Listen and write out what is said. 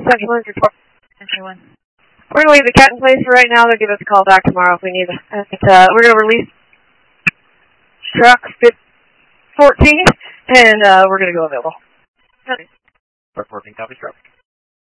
Central Winds report. Central Wind. We're going to leave the cat in place for right now. They'll give us a call back tomorrow if we need it. We're going to release truck 14, and we're going to go available. Reporting, copy truck.